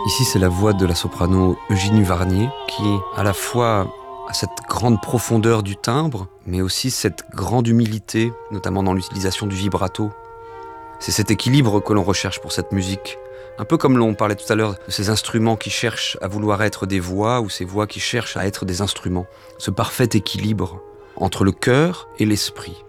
Ici, c'est la voix de la soprano Eugénie Varnier qui, à la fois, a cette grande profondeur du timbre, mais aussi cette grande humilité, notamment dans l'utilisation du vibrato. C'est cet équilibre que l'on recherche pour cette musique. Un peu comme l'on parlait tout à l'heure de ces instruments qui cherchent à vouloir être des voix ou ces voix qui cherchent à être des instruments. Ce parfait équilibre entre le cœur et l'esprit.